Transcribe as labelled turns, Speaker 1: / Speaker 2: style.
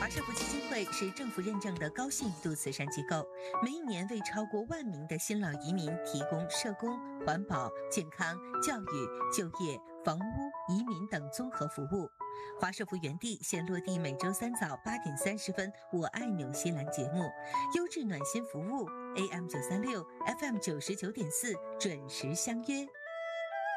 Speaker 1: 华社福基金会是政府认证的高信誉度慈善机构，每一年为超过1万名的新老移民提供社工、环保、健康、教育、就业、房屋、移民等综合服务。华社福园地现落地每周三早8点30分，我爱纽西兰节目，优质暖心服务 AM936 FM99.4准时相约。